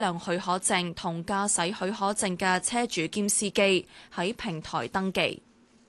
輛許可證同駕駛許可證嘅車主兼司機喺平台登記。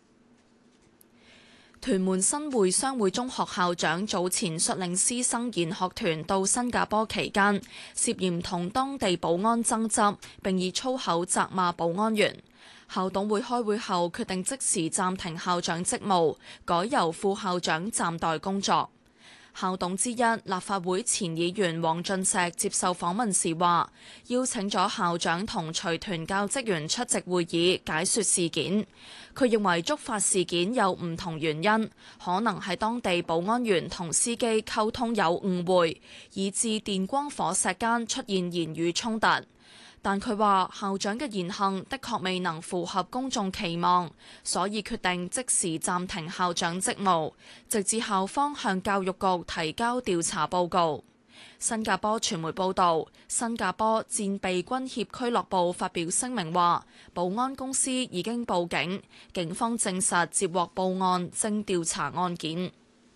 屯門新會商會中學校長早前率領師生研學團到新加坡期間，涉嫌同當地保安爭執，並以粗口責罵保安員。校董會開會後決定即時暫停校長職務，改由副校長暫代工作。校董之一立法會前議員黃俊碩接受訪問時話，邀請咗校長同隨團教職員出席會議解說事件。佢認為觸發事件有唔同原因，可能係當地保安員同司機溝通有誤會，以致電光火石間出現言語衝突。但佢話校長嘅言行的確未能符合公眾期望，所以決定即時暫停校長職務，直至校方向教育局提交調查報告。新加坡傳媒報導，新加坡戰備軍協俱樂部發表聲明話，保安公司已經報警，警方證實接獲報案，正調查案件。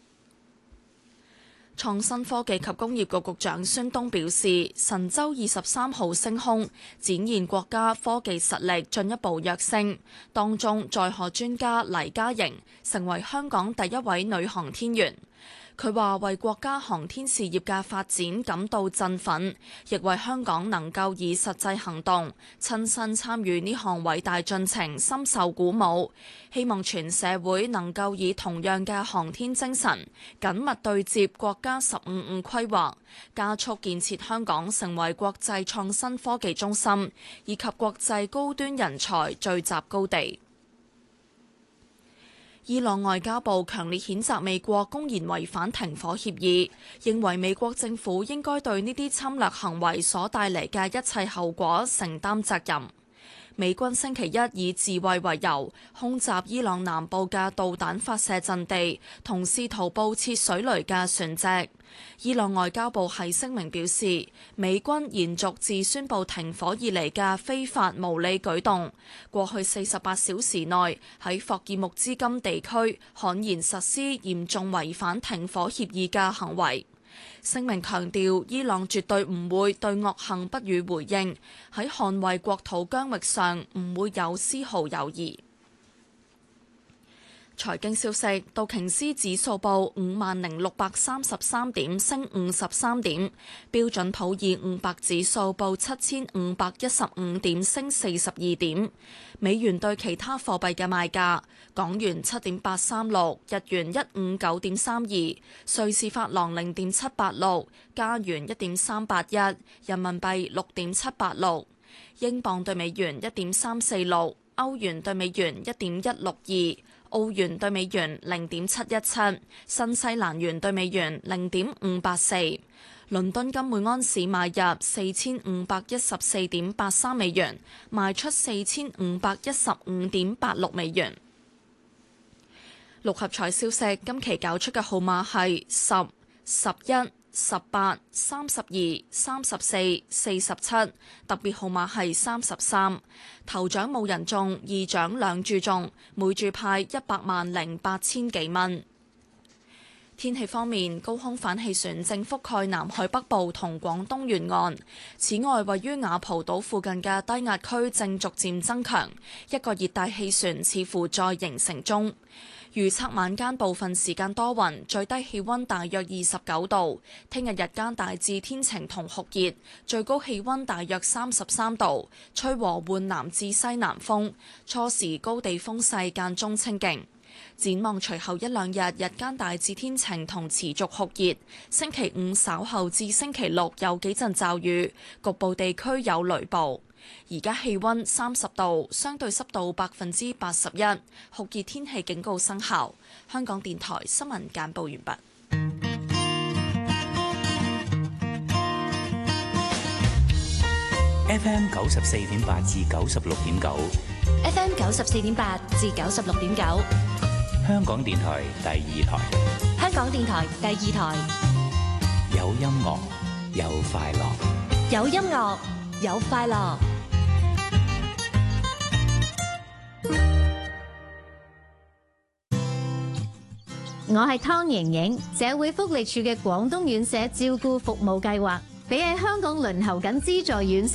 創新科技及工業局局長孫東表示，神舟23號升空，展現國家科技實力進一步躍升。當中載荷專家黎嘉瑩成為香港第一位女航天員。佢話為國家航天事業嘅發展感到振奮，亦為香港能夠以實際行動親身參與呢項偉大進程深受鼓舞。希望全社會能夠以同樣嘅航天精神，緊密對接國家15+5規劃，加速建設香港成為國際創新科技中心，以及國際高端人才聚集高地。伊朗外交部強烈譴責美國公然違反停火協議，認為美國政府應該對呢啲侵略行為所帶嚟嘅一切後果承擔責任。美軍星期一以自衛為由，空襲伊朗南部嘅導彈發射陣地，同試圖佈設水雷嘅船隻。伊朗外交部喺聲明表示，美軍延續自宣布停火以嚟嘅非法無理舉動，過去48小時內喺霍爾木茲金地區悍然實施嚴重違反停火協議嘅行為。聲明強調，伊朗絕對唔會對惡行不予回應，喺捍衛國土疆域上唔會有絲毫猶豫。財經消息，道瓊斯指數報50,633點，升53點；標準普爾500指數報7,515點，升42點。美元對其他貨幣嘅賣價：港元7.836，日元159.32，瑞士法郎0.786，加元1.381，人民幣6.786，英鎊對美元1.346，歐元對美元1.162。澳元對美元0.717，新西蘭元對美元0.584，倫敦金每安士買入4514.83美元，賣出4515.86美元。六合彩消息，今期攪出嘅號碼係10、11、18、32、34、47，特別號碼係33。頭獎冇人中，二獎兩注中，每注派1008000幾蚊。天氣方面，高空反氣旋正覆蓋南海北部同廣東沿岸。此外，位於雅蒲島附近嘅低壓區正逐漸增強，一個熱帶氣旋似乎在形成中。預測晚間部分時間多雲，最低氣溫大約29度。聽日日間大致天晴同酷熱，最高氣溫大約33度，吹和緩南至西南風，初時高地風勢間中清勁。展望隨後一兩日，日間大致天晴同持續酷熱。星期五稍後至星期六有幾陣驟雨，局部地區有雷暴。而家氣溫30度，相對濕度81%，酷熱天氣警告生效。香港電台新聞簡報完畢。 FM 94.8至96.9 ，FM 94.8至96.9， 香港電台第二台。 香港電台第二台， 有音樂，有快樂， 有音樂，有快樂。 我係湯瑩瑩，社會福利署嘅廣東院舍照顧服務計劃比喺香港輪候緊資助院舍